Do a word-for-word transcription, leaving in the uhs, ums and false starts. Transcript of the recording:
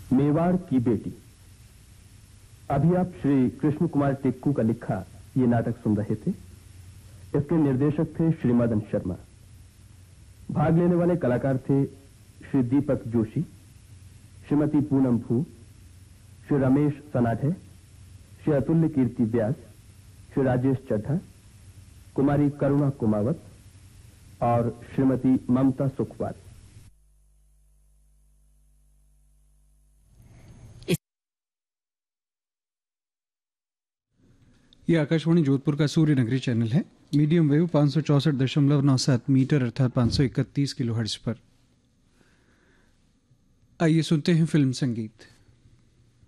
मेवाड़ की बेटी। अभी आप श्री कृष्ण कुमार टिक्कू का लिखा ये नाटक सुन रहे थे। इसके निर्देशक थे श्री मदन शर्मा। भाग लेने वाले कलाकार थे श्री दीपक जोशी, श्रीमती पूनम भू, श्री रमेश सनाढे, श्री अतुल्य कीर्ति व्यास, श्री राजेश चड्ढा, कुमारी करुणा कुमावत और श्रीमती ममता सुखवाल। ये आकाशवाणी जोधपुर का सूर्य नगरी चैनल है। मीडियम वेव पाँच सौ चौसठ दशमलव नौ सात मीटर अर्थात पाँच सौ इकतीस किलो हर्ट्ज पर। आइए सुनते हैं फिल्म संगीत।